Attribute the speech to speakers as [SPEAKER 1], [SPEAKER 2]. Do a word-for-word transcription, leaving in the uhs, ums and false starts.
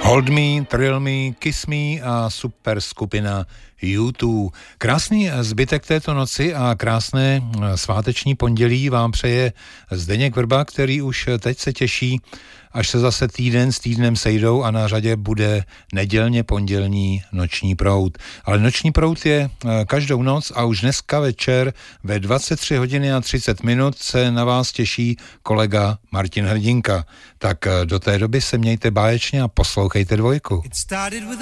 [SPEAKER 1] Hold Me, Thrill Me, Kiss Me a super skupina U dva. Krásný zbytek této noci a krásné sváteční pondělí vám přeje Zdeněk Vrba, který už teď se těší, až se zase týden s týdnem sejdou a na řadě bude nedělně pondělní noční proud. Ale noční proud je každou noc a už dneska večer ve dvacet tři hodiny a třicet minut se na vás těší kolega Martin Hrdinka. Tak do té doby se mějte báječně a poslouchejte dvojku.